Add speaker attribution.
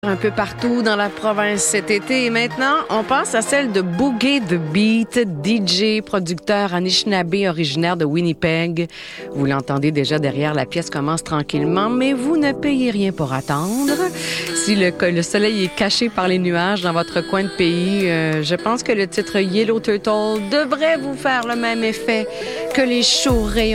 Speaker 1: Un peu partout dans la province cet été. Et maintenant, on passe à celle de Boogie the Beat, DJ, producteur Anishinaabe originaire de Winnipeg. Vous l'entendez déjà derrière, la pièce commence tranquillement, mais vous ne payez rien pour attendre. Si le soleil est caché par les nuages dans votre coin de pays, je pense que le titre Yellow Turtle devrait vous faire le même effet que les chauds rayons